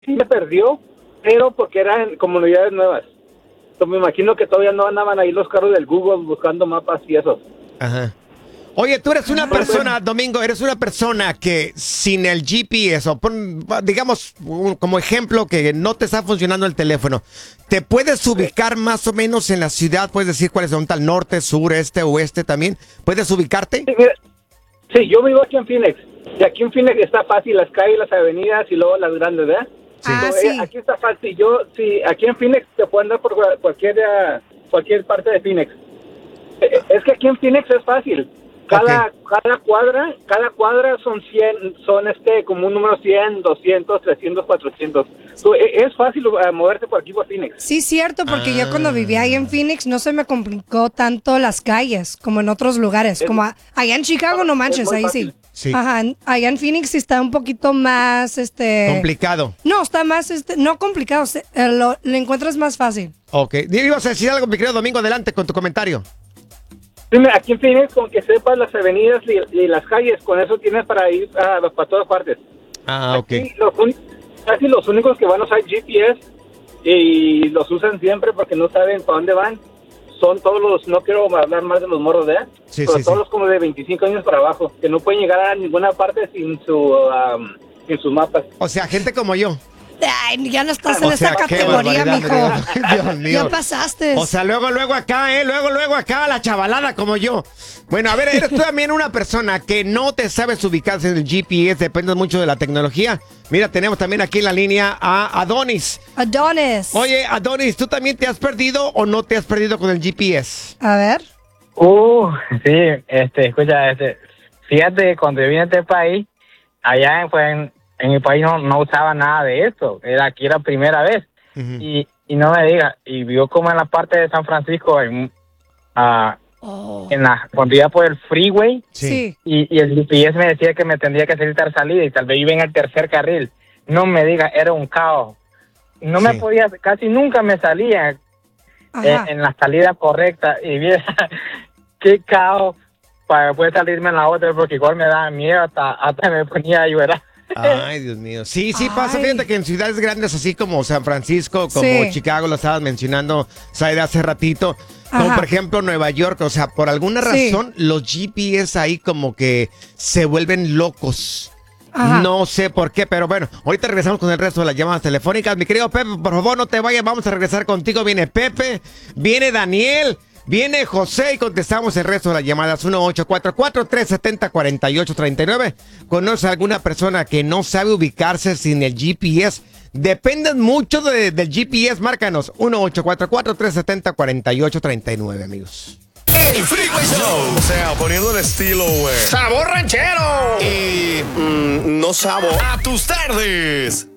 sí se perdió, pero porque eran comunidades nuevas. Entonces, me imagino que todavía no andaban ahí los carros del Google buscando mapas y eso. Ajá. Oye, tú eres una persona, Domingo, eres una persona que sin el GPS, o digamos como ejemplo que no te está funcionando el teléfono, ¿te puedes ubicar más o menos en la ciudad? ¿Puedes decir cuáles son tal norte, sur, este, oeste también? ¿Puedes ubicarte? Sí, mira, sí, yo vivo aquí en Phoenix. Y aquí en Phoenix está fácil, las calles, las avenidas y luego las grandes, ¿verdad? Sí. Sí. Aquí está fácil. Sí, aquí en Phoenix te pueden dar por cualquier parte de Phoenix. Es que aquí en Phoenix es fácil. Cada cuadra son 100, como un número 100, 200, 300, 400. Es fácil moverte por aquí por Phoenix. Sí, cierto, porque yo cuando vivía ahí en Phoenix no se me complicó tanto las calles como en otros lugares. Como allá en Chicago, no manches, ahí sí. Sí. Ajá, allá en Phoenix sí está un poquito más, complicado. No, está más, no complicado, lo encuentras más fácil. Ok, ibas a decir algo, mi querido Domingo, adelante con tu comentario. Sí, aquí en Phoenix, con que sepas las avenidas y las calles, con eso tienes para ir para todas partes. Ah, ok. Aquí casi los únicos que van a usar GPS y los usan siempre porque no saben para dónde van, son todos los, no quiero hablar más de los morros, ¿verdad? Sí, pero sí, todos sí. los como de 25 años para abajo, que no pueden llegar a ninguna parte sin sus mapas. O sea, gente como yo. Ay, ya no estás en esa categoría, mijo. Dios mío. Ya pasaste. O sea, luego acá, luego acá, la chavalada como yo. Bueno, a ver, eres tú también una persona que no te sabes ubicarse en el GPS, depende mucho de la tecnología. Mira, tenemos también aquí en la línea a Adonis. Adonis. Oye, Adonis, ¿tú también te has perdido o no te has perdido con el GPS? A ver. Sí, escucha, fíjate, cuando yo vine a este país, allá en mi país no usaba nada de esto. Aquí era primera vez. Uh-huh. Y no me digas, y vio como en la parte de San Francisco, cuando iba por el freeway, Sí. y el GPS me decía que me tendría que salir tal salida, y tal vez iba en el tercer carril. No me digas, era un caos. No me podía, casi nunca me salía en la salida correcta. Y mira, qué caos para poder salirme en la otra, porque igual me daba miedo, hasta me ponía a llorar. Ay, Dios mío. Sí, pasa. Fíjate que en ciudades grandes así como San Francisco, como Chicago, lo estabas mencionando, Zaira, hace ratito, como por ejemplo Nueva York, o sea, por alguna razón los GPS ahí como que se vuelven locos. Ajá. No sé por qué, pero bueno, ahorita regresamos con el resto de las llamadas telefónicas. Mi querido Pepe, por favor, no te vayas, vamos a regresar contigo. Viene Pepe, viene Daniel, viene José y contestamos el resto de las llamadas. 1-844-370-4839. ¿Conoce a alguna persona que no sabe ubicarse sin el GPS? Dependen mucho del GPS, márcanos. 1-844-370-4839, amigos. El Freeway Show. O sea, poniendo el estilo, güey. ¡Sabor ranchero! Y no sabor. A tus tardes.